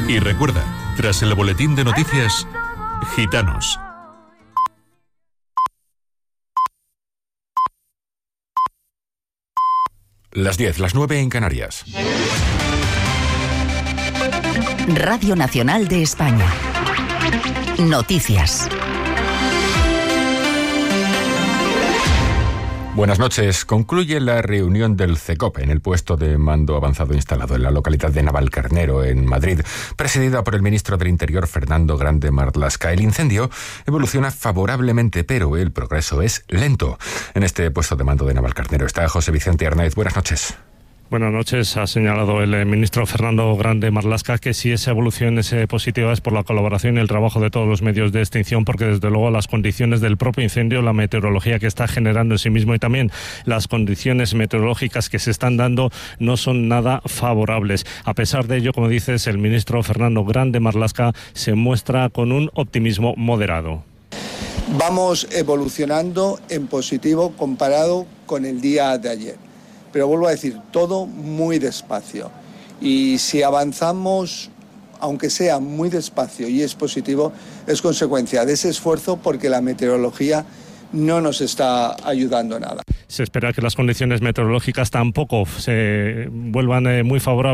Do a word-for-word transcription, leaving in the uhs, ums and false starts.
Y recuerda, tras el boletín de noticias, Gitanos. Las diez, las nueve en Canarias. Radio Nacional de España. Noticias. Buenas noches. Concluye la reunión del CECOP en el puesto de mando avanzado instalado en la localidad de Navalcarnero, en Madrid, presidida por el ministro del Interior, Fernando Grande Marlaska. El incendio evoluciona favorablemente, pero el progreso es lento. En este puesto de mando de Navalcarnero está José Vicente Arnaiz. Buenas noches. Buenas noches. Ha señalado el ministro Fernando Grande Marlaska que si esa evolución es positiva es por la colaboración y el trabajo de todos los medios de extinción, porque desde luego las condiciones del propio incendio, la meteorología que está generando en sí mismo y también las condiciones meteorológicas que se están dando no son nada favorables. A pesar de ello, como dices, el ministro Fernando Grande Marlaska se muestra con un optimismo moderado. Vamos evolucionando en positivo comparado con el día de ayer. Pero vuelvo a decir, todo muy despacio. Y si avanzamos, aunque sea muy despacio y es positivo, es consecuencia de ese esfuerzo porque la meteorología no nos está ayudando nada. Se espera que las condiciones meteorológicas tampoco se vuelvan eh, muy favorables